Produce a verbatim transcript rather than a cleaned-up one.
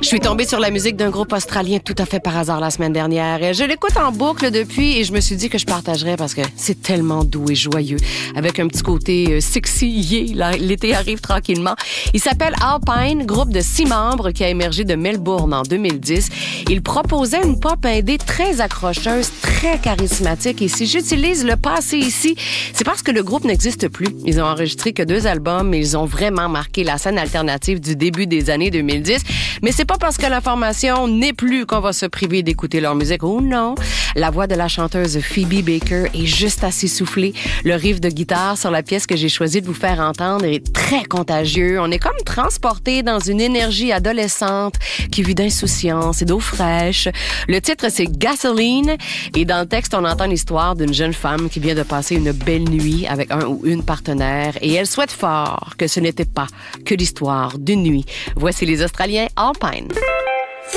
suis tombée sur la musique d'un groupe australien tout à fait par hasard la semaine dernière. Je l'écoute en boucle depuis et je me suis dit que je partagerais parce que c'est tellement doux et joyeux, avec un petit côté sexy, yeah, l'été arrive tranquillement. Il s'appelle Alpine, groupe de six membres qui a émergé de Melbourne en deux mille dix. Il proposait une pop indé très accrocheuse, très charismatique. Et si j'utilise le passé ici, c'est parce que le groupe n'existe plus. Ils ont enregistré que deux albums, mais ils ont vraiment marqué la scène alternative du début des années deux mille dix. Mais c'est pas parce que l'information n'est plus qu'on va se priver d'écouter leur musique. Oh non! La voix de la chanteuse Phoebe Baker est juste assez soufflée. Le riff de guitare sur la pièce que j'ai choisi de vous faire entendre est très contagieux. On est comme transporté dans une énergie adolescente qui vit d'insouciance et d'eau fraîche. Le titre, c'est Gasoline. Et dans le texte, on entend l'histoire d'une jeune femme qui vient de passer une belle nuit avec un ou une partenaire. Et elle souhaite fort que ce n'était pas que l'histoire d'une nuit. Voici les Australiens Alpine.